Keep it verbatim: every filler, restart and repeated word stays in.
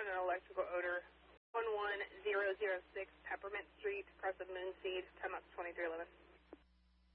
on an electrical odor. one one zero zero six Peppermint Street, across of Moonseed, time up twenty-three eleven.